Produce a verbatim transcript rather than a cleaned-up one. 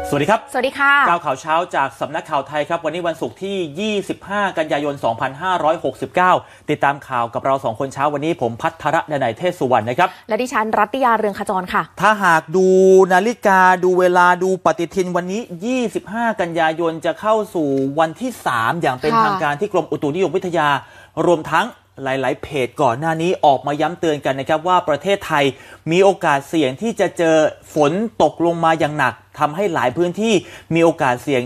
สวัสดีครับสวัสดีค่ะก้าวข่าวเช้าจากสำนักข่าวไทยครับวันนี้วันศุกร์ที่ยี่สิบห้ากันยายนสองพันห้าร้อยหกสิบเก้าติดตามข่าวกับเราสองคนเช้าวันนี้ผมพัทรดนัยเทศสุวรรณนะครับและดิฉันรัตยาเรืองขจรค่ะถ้าหากดูนาฬิกาดูเวลาดูปฏิทินวันนี้ยี่สิบห้ากันยายนจะเข้าสู่วันที่สามอย่างเป็นทางการที่กรมอุตุนิยมวิทยารวมทั้งหลายๆเพจก่อนหน้านี้ออกมาย้ำเตือนกันนะครับว่าประเทศไทยมีโอกาสเสี่ยงที่จะเจอฝนตกลงมาอย่างหนักทำให้หลายพื้นที่มีโอกาสเสี่ยง